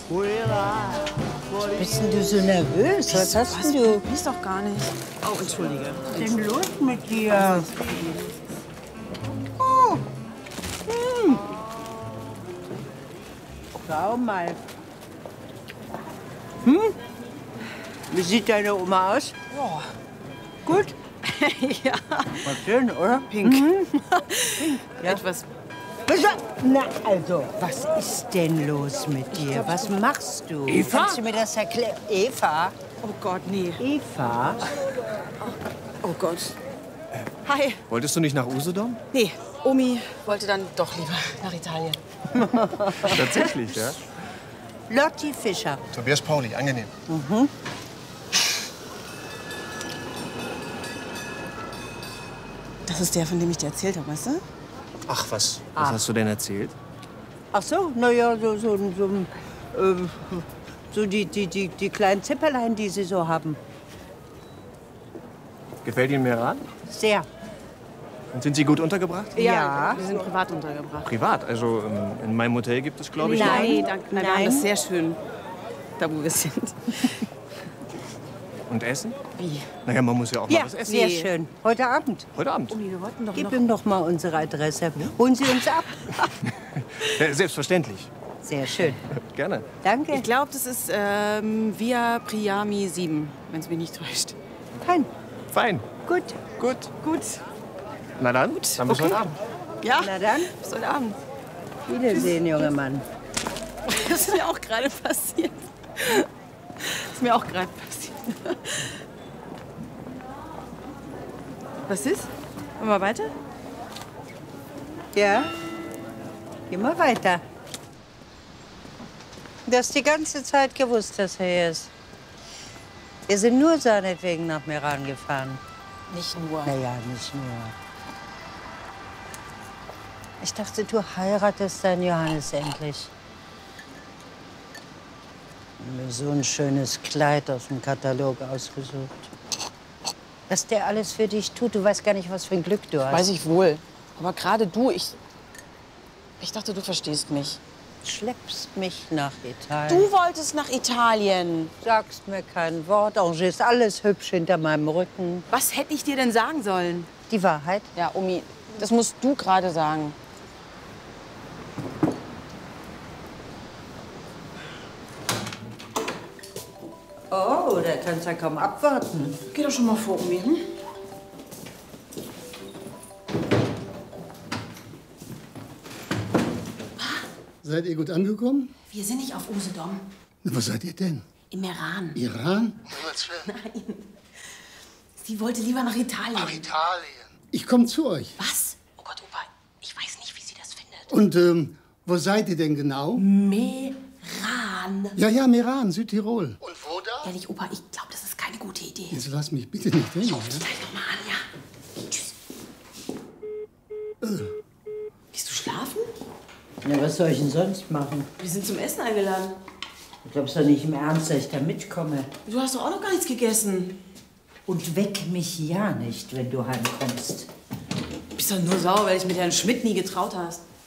Bist denn du so nervös? Was hast denn du? Ist doch gar nicht. Oh, entschuldige. Was ist denn los mit dir? Oh. Schau mal. Wie sieht deine Oma aus? Oh. Gut? Ja. War schön, oder? Pink. Ja. Etwas. Na also, was ist denn los mit dir? Was machst du? Eva? Kannst du mir das erklären? Eva? Oh Gott, nee. Eva? Oh Gott. Hi. Wolltest du nicht nach Usedom? Nee, Omi wollte dann doch lieber nach Italien. Tatsächlich, ja? Lotti Fischer. Tobias Pauli, angenehm. Das ist der, von dem ich dir erzählt habe, weißt du? Ach, was? Was hast du denn erzählt? Ach so, naja, so die kleinen Zipperlein, die sie so haben. Gefällt Ihnen Meran? Sehr. Und sind Sie gut untergebracht? Ja. Wir sind privat untergebracht. Privat, also in meinem Hotel gibt es, glaube ich, Nein. Nee, danke. Nein, wir haben Nein. das sehr schön, da wo wir sind. Und Essen? Wie? Naja, man muss ja auch mal Ja, was essen. sehr Nee. schön. Heute Abend. Heute Abend. Omi, wir wollten doch Gib noch... ihm doch mal unsere Adresse. Holen Sie uns ab. Ja, selbstverständlich. Sehr schön. Gerne. Danke. Ich glaube, das ist Via Priami 7, wenn es mich nicht täuscht. Fein. Fein. Gut. Gut. Gut. Na dann, dann bis heute Abend. Ja, Na dann, bis heute Abend. Wiedersehen, junger Mann. Das ist mir auch gerade passiert. Das ist mir auch gerade passiert. Was ist? Wollen wir weiter? Ja? Geh mal weiter. Du hast die ganze Zeit gewusst, dass er hier ist. Wir sind nur seinetwegen nach Meran gefahren. Nicht nur. Naja, nicht nur. Ich dachte, du heiratest deinen Johannes endlich. Mir so ein schönes Kleid aus dem Katalog ausgesucht. Was der alles für dich tut, du weißt gar nicht, was für ein Glück du hast. Weiß ich wohl. Aber gerade du, ich dachte, du verstehst mich. Schleppst mich nach Italien. Du wolltest nach Italien. Sagst mir kein Wort, arrangierst alles hübsch hinter meinem Rücken. Was hätte ich dir denn sagen sollen? Die Wahrheit? Ja, Omi, das musst du gerade sagen. Oh, da kannst du ja kaum abwarten. Geh doch schon mal vor, Omi. Hm? Seid ihr gut angekommen? Wir sind nicht auf Usedom. Na, wo seid ihr denn? Im Iran. Iran? Nein. Sie wollte lieber nach Italien. Nach Italien. Ich komme zu euch. Was? Oh Gott, Opa, ich weiß nicht, wie sie das findet. Und wo seid ihr denn genau? Meran. Ja, Meran, Südtirol. Und wo da? Ehrlich, Opa, ich glaube, das ist keine gute Idee. Jetzt lass mich bitte nicht hängen. Ruf dich gleich noch mal an, ja? Tschüss. Gehst du schlafen? Na, was soll ich denn sonst machen? Wir sind zum Essen eingeladen. Du glaubst doch nicht im Ernst, dass ich da mitkomme. Du hast doch auch noch gar nichts gegessen. Und weck mich ja nicht, wenn du heimkommst. Du bist doch nur sauer, weil ich mit Herrn Schmidt nie getraut hast.